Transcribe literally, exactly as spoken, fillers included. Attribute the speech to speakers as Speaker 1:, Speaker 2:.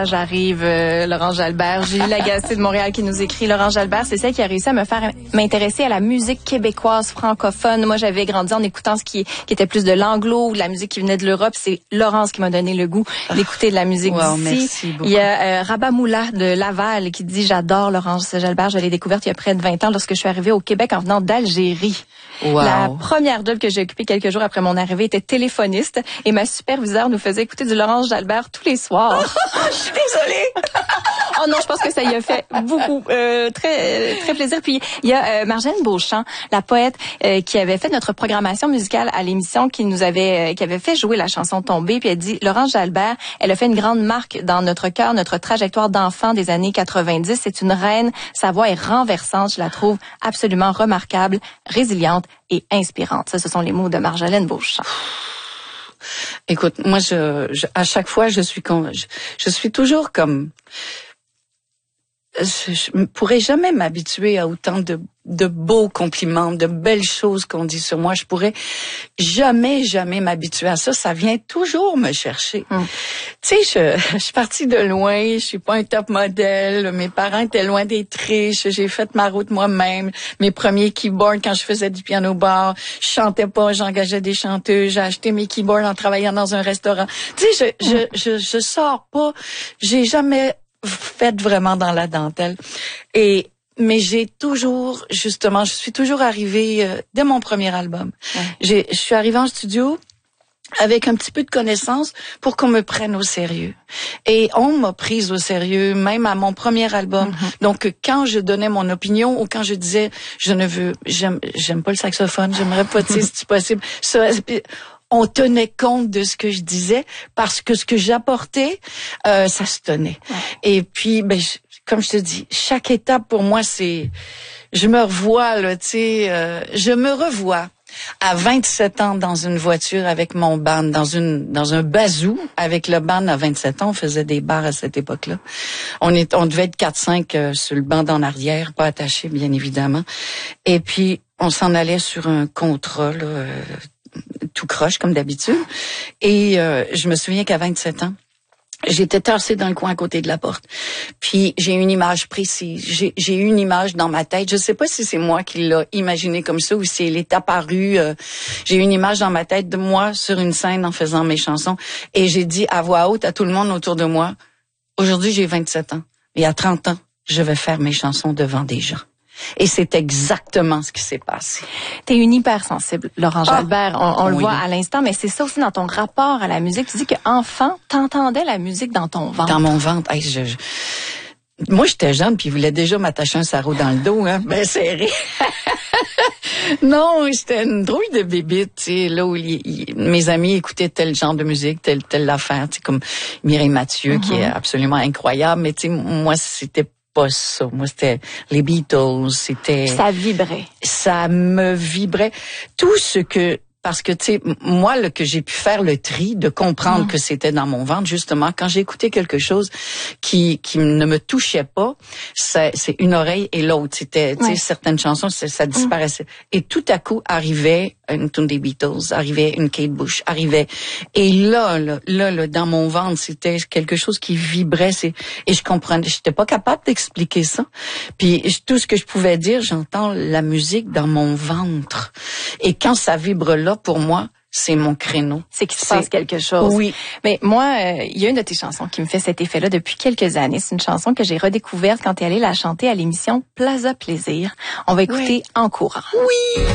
Speaker 1: J'arrive, euh, Laurent Jalbert, Julie Lagacé de Montréal qui nous écrit. Laurent Jalbert, c'est celle qui a réussi à me faire m'intéresser à la musique québécoise francophone. Moi, j'avais grandi en écoutant ce qui, qui était plus de l'anglo ou de la musique qui venait de l'Europe. C'est Laurence qui m'a donné le goût d'écouter de la musique
Speaker 2: wow,
Speaker 1: d'ici.
Speaker 2: Merci beaucoup.
Speaker 1: Il y a euh, Rabat Moula de Laval qui dit « J'adore Laurence Jalbert. Je l'ai découverte il y a près de vingt ans lorsque je suis arrivée au Québec en venant d'Algérie. »
Speaker 2: Wow.
Speaker 1: La première job que j'ai occupée quelques jours après mon arrivée était téléphoniste et ma superviseure nous faisait écouter du Laurence Jalbert tous les soirs.
Speaker 2: Je suis désolée.
Speaker 1: Oh non, je pense que ça y a fait beaucoup, euh, très très plaisir. Puis il y a euh, Marjane Beauchamp, la poète, euh, qui avait fait notre programmation musicale à l'émission, qui nous avait, euh, qui avait fait jouer la chanson Tombée. Puis elle dit, Laurence Jalbert, elle a fait une grande marque dans notre cœur, notre trajectoire d'enfant des années quatre-vingt-dix. C'est une reine. Sa voix est renversante. Je la trouve absolument remarquable, résiliente et inspirante. Ça, ce sont les mots de Marjane Beauchamp.
Speaker 2: Écoute, moi, je, je, à chaque fois, je suis comme, je, je suis toujours comme, je, je ne pourrais jamais m'habituer à autant de, de beaux compliments, de belles choses qu'on dit sur moi. Je pourrais jamais, jamais m'habituer à ça. Ça vient toujours me chercher. Mm. Tu sais, je, je suis partie de loin. Je suis pas un top modèle. Mes parents étaient loin d'être riches. J'ai fait ma route moi-même. Mes premiers keyboards quand je faisais du piano bar. Je chantais pas, j'engageais des chanteuses. J'ai acheté mes keyboards en travaillant dans un restaurant. Tu sais, je, mm. je, je, je sors pas. J'ai jamais fait vraiment dans la dentelle. Et mais j'ai toujours, justement, je suis toujours arrivée euh, dès mon premier album. Ouais. J'ai, je suis arrivée en studio avec un petit peu de connaissances pour qu'on me prenne au sérieux. Et on m'a prise au sérieux, même à mon premier album. Mm-hmm. Donc, quand je donnais mon opinion ou quand je disais, je ne veux, j'aime, j'aime pas le saxophone, j'aimerais pas, tu sais, si c'est possible. Ça, on tenait compte de ce que je disais parce que ce que j'apportais, euh, ça se tenait. Ouais. Et puis, ben, je, comme je te dis, chaque étape pour moi, c'est, je me revois là, tu sais, euh, je me revois à vingt-sept ans dans une voiture avec mon band, dans une, dans un bazou avec le band à vingt-sept ans. On faisait des bars à cette époque-là. On est, on devait être quatre cinq euh, sur le banc en arrière, pas attachés bien évidemment. Et puis on s'en allait sur un contrat là. Euh, tout croche comme d'habitude. Et euh, je me souviens qu'à vingt-sept ans, j'étais tassée dans le coin à côté de la porte. Puis j'ai une image précise. J'ai, j'ai une image dans ma tête. Je sais pas si c'est moi qui l'ai imaginée comme ça ou si elle est apparue. Euh, j'ai une image dans ma tête de moi sur une scène en faisant mes chansons. Et j'ai dit à voix haute à tout le monde autour de moi, aujourd'hui j'ai vingt-sept ans. Mais à trente ans, je vais faire mes chansons devant des gens. Et c'est exactement ce qui s'est passé.
Speaker 1: T'es une hypersensible, Laurent Jalbert.
Speaker 2: Ah,
Speaker 1: on on
Speaker 2: oui.
Speaker 1: le voit à l'instant, mais c'est ça aussi dans ton rapport à la musique. Tu dis qu'enfant, t'entendais la musique dans ton ventre.
Speaker 2: Dans mon ventre. Hey, je, je... Moi, j'étais jeune, puis il voulait déjà m'attacher un sarrau dans le dos, hein, ben serré. Non, j'étais une drôle de bébite, tu sais, là où il, il, mes amis écoutaient tel genre de musique, telle telle affaire, tu sais, comme Mireille Mathieu, mm-hmm. qui est absolument incroyable, mais tu sais, moi, c'était pas ça. Moi, c'était les Beatles, c'était...
Speaker 1: Ça vibrait.
Speaker 2: Ça me vibrait. Tout ce que... Parce que, tu sais, moi, là, que j'ai pu faire le tri, de comprendre mmh. que c'était dans mon ventre, justement, quand j'ai écouté quelque chose qui qui ne me touchait pas, c'est, c'est une oreille et l'autre. C'était, tu sais, ouais. certaines chansons, ça disparaissait. Mmh. Et tout à coup, arrivait une tune des Beatles, arrivait une Kate Bush, arrivait... Et là, là, là, là dans mon ventre, c'était quelque chose qui vibrait. C'est, et je comprenais, j'étais pas capable d'expliquer ça. Puis, tout ce que je pouvais dire, j'entends la musique dans mon ventre. Et quand ça vibre là, pour moi, c'est mon créneau.
Speaker 1: C'est qu'il se passe quelque chose.
Speaker 2: Oui.
Speaker 1: Mais moi, il euh, y a une de tes chansons qui me fait cet effet-là depuis quelques années. C'est une chanson que j'ai redécouverte quand tu es allée la chanter à l'émission Plaza Plaisir. On va écouter oui. En courant.
Speaker 2: Oui.